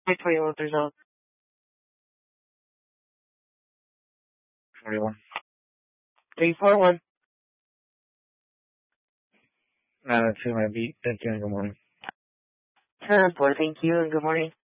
Wait for your result. 41. 341. That's who I beat. Thank you and good morning. 10-4. Thank you and good morning.